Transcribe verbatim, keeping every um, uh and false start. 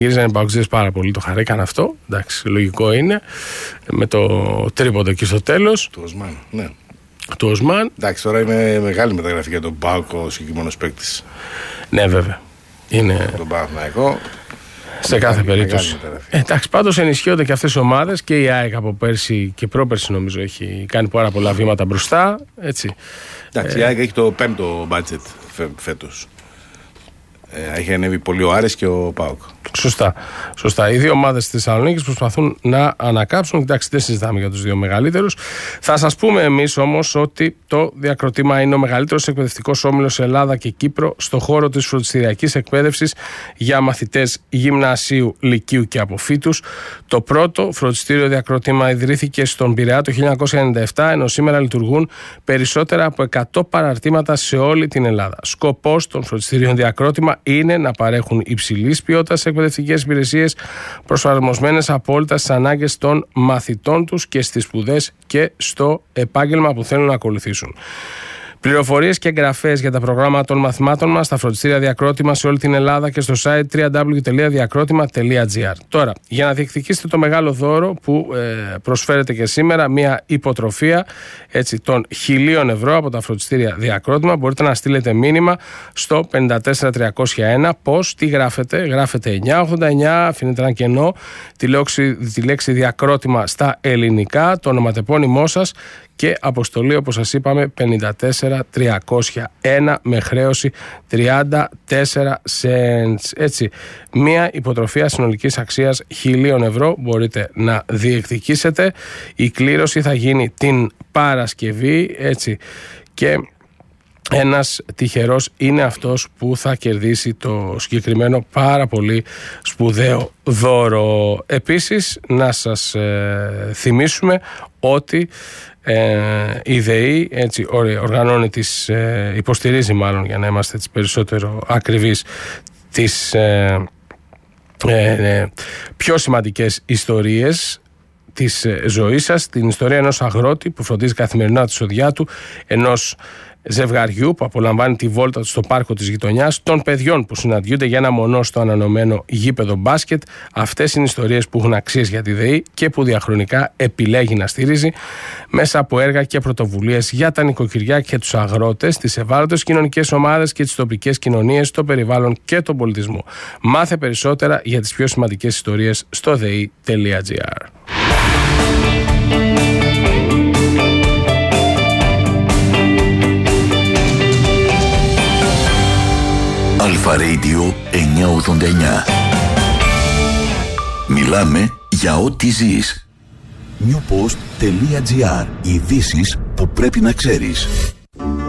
Γύριζαν οι παουτζίδες πάρα πολύ, το χαρήκαν αυτό. Εντάξει, λογικό είναι. Με το τρίποντο εκεί στο τέλος. Του Οσμάν, ναι. Του Οσμάν. Εντάξει, τώρα είναι μεγάλη μεταγραφή για τον ΠΑΟΚ ο συγκεκριμένος παίκτης. Ναι, βέβαια. Είναι. Τον Παναθηναϊκό. Σε κάθε περίπτωση. Ε, εντάξει, πάντως ενισχύονται και αυτές οι ομάδες και η ΑΕΚ από πέρσι και πρόπερσι νομίζω έχει κάνει πάρα πολλά βήματα μπροστά. Έτσι. Εντάξει, ε, η ΑΕΚ έχει το πέμπτο μπάτζετ φέτος. Ε, έχει ανέβει πολύ ο Άρης και ο ΠΑΟΚ. Σωστά. Σωστά. Οι δύο ομάδες της Θεσσαλονίκης προσπαθούν να ανακάψουν. Εντάξει, δεν συζητάμε για τους δύο μεγαλύτερους. Θα σας πούμε εμείς όμως ότι το Διακροτήμα είναι ο μεγαλύτερος εκπαιδευτικός όμιλος σε Ελλάδα και Κύπρο στον χώρο της φροντιστηριακής εκπαίδευσης για μαθητές γυμνασίου, λυκείου και αποφύτους. Το πρώτο φροντιστήριο Διακροτήμα ιδρύθηκε στον Πειραιά το χίλια εννιακόσια ενενήντα επτά, ενώ σήμερα λειτουργούν περισσότερα από εκατό παραρτήματα σε όλη την Ελλάδα. Σκοπός των φροντιστήριων Διακρότημα είναι να παρέχουν υψηλής ποιότητας εκπαιδευτικές υπηρεσίες προσαρμοσμένες απόλυτα στις ανάγκες των μαθητών τους και στις σπουδές και στο επάγγελμα που θέλουν να ακολουθήσουν. Πληροφορίες και εγγραφές για τα προγράμματα των μαθημάτων μας στα φροντιστήρια Διακρότημα σε όλη την Ελλάδα και στο site double-u double-u double-u τελεία διακρότημα τελεία τζι άρ. Τώρα, για να διεκδικήσετε το μεγάλο δώρο που ε, προσφέρετε και σήμερα, μια υποτροφία έτσι, των χιλίων ευρώ από τα φροντιστήρια Διακρότημα, μπορείτε να στείλετε μήνυμα στο πέντε τέσσερα τρία μηδέν ένα. Πώς, τι γράφετε, γράφετε εννιά ογδόντα εννιά, αφήνετε ένα κενό, τη λέξη, τη λέξη Διακρότημα στα ελληνικά, το ονοματεπώνυμό σας και αποστολή, όπως σας είπαμε, πέντε τέσσερα τριακόσια ένα με χρέωση τριάντα τέσσερα cents. Έτσι, μία υποτροφία συνολικής αξίας χιλίων ευρώ μπορείτε να διεκδικήσετε. Η κλήρωση θα γίνει την Παρασκευή, έτσι, και ένας τυχερός είναι αυτός που θα κερδίσει το συγκεκριμένο πάρα πολύ σπουδαίο δώρο. Επίσης, να σας ε, θυμίσουμε ότι ε, η ΔΕΗ έτσι, οργανώνει τις, ε, υποστηρίζει μάλλον, για να είμαστε έτσι, περισσότερο ακριβείς, τις ε, ε, ε, πιο σημαντικές ιστορίες της ε, ζωής σας, την ιστορία ενός αγρότη που φροντίζει καθημερινά τη σοδιά του, ενός ζευγαριού που απολαμβάνει τη βόλτα του στο πάρκο της γειτονιάς, των παιδιών που συναντιούνται για ένα μονό στο ανανωμένο γήπεδο μπάσκετ. Αυτές είναι ιστορίες που έχουν αξίες για τη ΔΕΗ και που διαχρονικά επιλέγει να στηρίζει μέσα από έργα και πρωτοβουλίες για τα νοικοκυριά και τους αγρότες, τις ευάλωτες κοινωνικές ομάδες και τις τοπικές κοινωνίες, το περιβάλλον και τον πολιτισμό. Μάθε περισσότερα για τις πιο σημαντικές ιστορίες στο δei τελεία τζι άρ. Αλφα Radio εννιακόσια ογδόντα εννιά. Μιλάμε για ό,τι ζεις. νιου ποστ τελεία τζι άρ. Ειδήσεις που πρέπει να ξέρεις.